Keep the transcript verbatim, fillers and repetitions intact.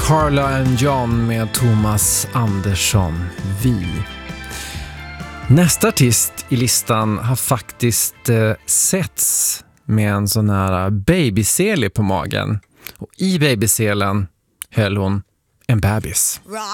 Carla and John med Thomas Andersson, Vi. Nästa artist i listan har faktiskt eh, setts med en sån här babysele på magen. Och i babyselen höll hon en bebis.